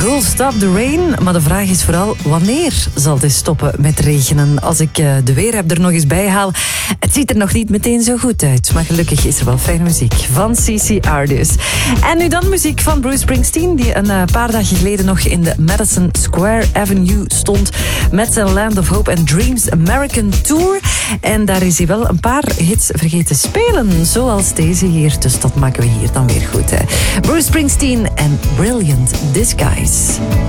Cool, Stop the Rain. Maar de vraag is vooral, wanneer zal dit stoppen met regenen? Als ik de weerapp er nog eens bij haal, het ziet er nog niet meteen zo goed uit. Maar gelukkig is er wel fijne muziek van CCR dus. En nu dan muziek van Bruce Springsteen, die een paar dagen geleden nog in de Madison Square Avenue stond met zijn Land of Hope and Dreams American Tour. En daar is hij wel een paar hits vergeten spelen, zoals deze hier. Dus dat maken we hier dan weer goed. Hè. Bruce Springsteen en Brilliant Disguise.